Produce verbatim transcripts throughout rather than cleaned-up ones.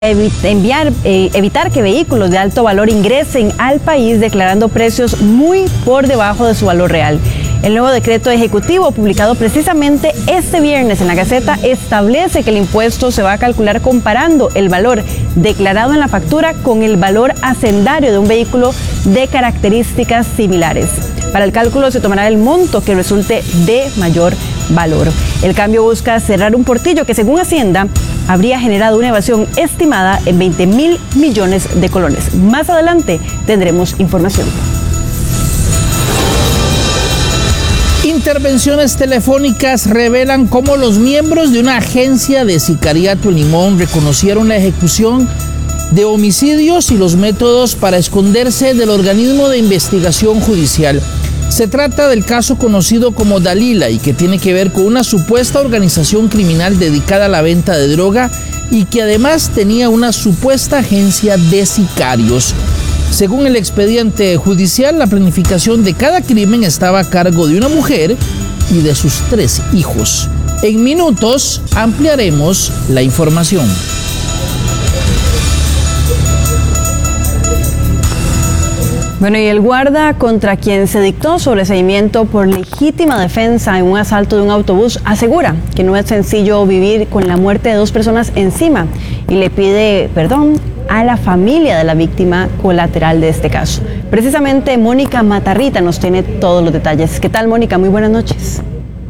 Enviar, eh, evitar que vehículos de alto valor ingresen al país declarando precios muy por debajo de su valor real. El nuevo decreto ejecutivo, publicado precisamente este viernes en la Gaceta, establece que el impuesto se va a calcular comparando el valor declarado en la factura con el valor hacendario de un vehículo de características similares. Para el cálculo se tomará el monto que resulte de mayor valor. El cambio busca cerrar un portillo que, según Hacienda, habría generado una evasión estimada en veinte mil millones de colones. Más adelante tendremos información. Intervenciones telefónicas revelan cómo los miembros de una agencia de sicariato en Limón reconocieron la ejecución de homicidios y los métodos para esconderse del organismo de investigación judicial. Se trata del caso conocido como Dalila y que tiene que ver con una supuesta organización criminal dedicada a la venta de droga y que además tenía una supuesta agencia de sicarios. Según el expediente judicial, la planificación de cada crimen estaba a cargo de una mujer y de sus tres hijos. En minutos ampliaremos la información. Bueno, y el guarda contra quien se dictó sobreseimiento por legítima defensa en un asalto de un autobús asegura que no es sencillo vivir con la muerte de dos personas encima y le pide perdón a la familia de la víctima colateral de este caso. Precisamente Mónica Matarrita nos tiene todos los detalles. ¿Qué tal, Mónica? Muy buenas noches.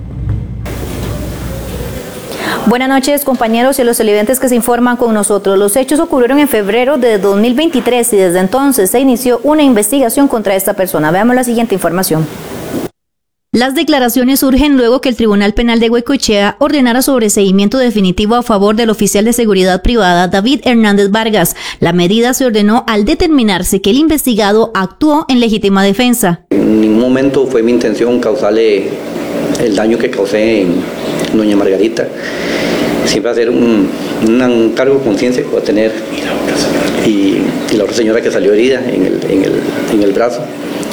Buenas noches, compañeros y los televidentes que se informan con nosotros. Los hechos ocurrieron en febrero de dos mil veintitrés y desde entonces se inició una investigación contra esta persona. Veamos la siguiente información. Las declaraciones surgen luego que el Tribunal Penal de Goicoechea ordenara sobreseimiento definitivo a favor del oficial de seguridad privada David Hernández Vargas. La medida se ordenó al determinarse que el investigado actuó en legítima defensa. En ningún momento fue mi intención causarle el daño que causé en doña Margarita. Siempre hacer un, un cargo de conciencia que va a tener y, y la otra señora que salió herida en el, en el, en el brazo.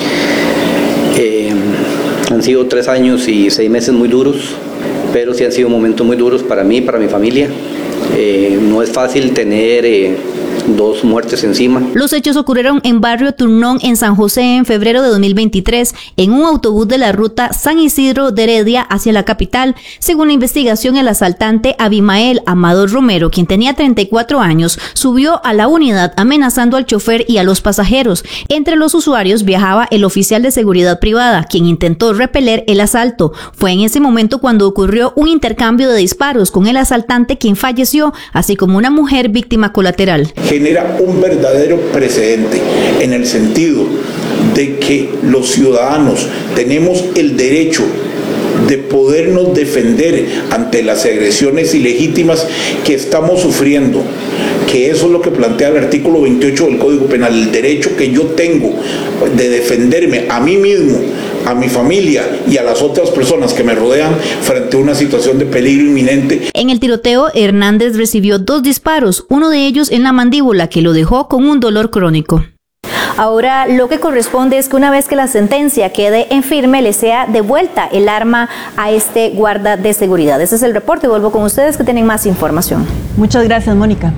Eh, han sido tres años y seis meses muy duros, pero sí han sido momentos muy duros para mí, para mi familia. Eh, no es fácil tener eh, dos muertes encima. Los hechos ocurrieron en barrio Turnón, en San José, en febrero de dos mil veintitrés, en un autobús de la ruta San Isidro de Heredia hacia la capital. Según la investigación, el asaltante Abimael Amado Romero, quien tenía treinta y cuatro años, subió a la unidad amenazando al chofer y a los pasajeros. Entre los usuarios viajaba el oficial de seguridad privada, quien intentó repeler el asalto. Fue en ese momento cuando ocurrió un intercambio de disparos con el asaltante, quien falleció, así como una mujer víctima colateral. Genera un verdadero precedente en el sentido de que los ciudadanos tenemos el derecho de podernos defender ante las agresiones ilegítimas que estamos sufriendo, que eso es lo que plantea el artículo veintiocho del Código Penal, el derecho que yo tengo de defenderme a mí mismo, a mi familia y a las otras personas que me rodean frente a una situación de peligro inminente. En el tiroteo, Hernández recibió dos disparos, uno de ellos en la mandíbula, que lo dejó con un dolor crónico. Ahora lo que corresponde es que una vez que la sentencia quede en firme, le sea devuelta el arma a este guarda de seguridad. Ese es el reporte. Vuelvo con ustedes que tienen más información. Muchas gracias, Mónica.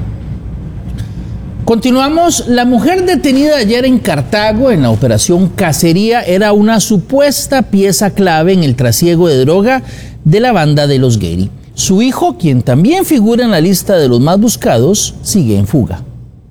Continuamos. La mujer detenida ayer en Cartago en la operación Cacería era una supuesta pieza clave en el trasiego de droga de la banda de los Guerri. Su hijo, quien también figura en la lista de los más buscados, sigue en fuga.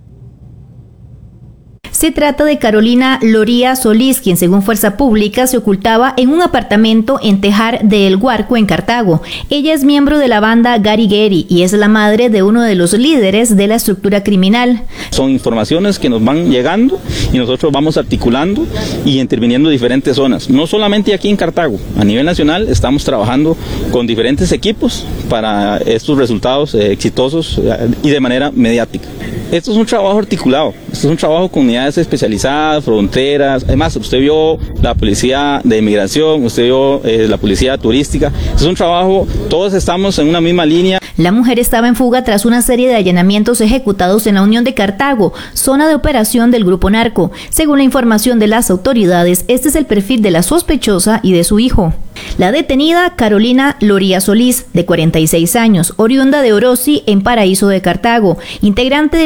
Se trata de Carolina Loría Solís, quien según Fuerza Pública se ocultaba en un apartamento en Tejar de El Guarco, en Cartago. Ella es miembro de la banda Gari Guerri y es la madre de uno de los líderes de la estructura criminal. Son informaciones que nos van llegando y nosotros vamos articulando y interviniendo en diferentes zonas. No solamente aquí en Cartago, a nivel nacional estamos trabajando con diferentes equipos para estos resultados eh, exitosos eh, y de manera mediática. Esto es un trabajo articulado, esto es un trabajo con unidades especializadas, fronteras. Además, usted vio la policía de inmigración, usted vio eh, la policía turística. Es un trabajo, todos estamos en una misma línea. La mujer estaba en fuga tras una serie de allanamientos ejecutados en la Unión de Cartago, zona de operación del grupo narco. Según la información de las autoridades, este es el perfil de la sospechosa y de su hijo. La detenida, Carolina Loría Solís, de cuarenta y seis años, oriunda de Orosi, en Paraíso de Cartago, integrante del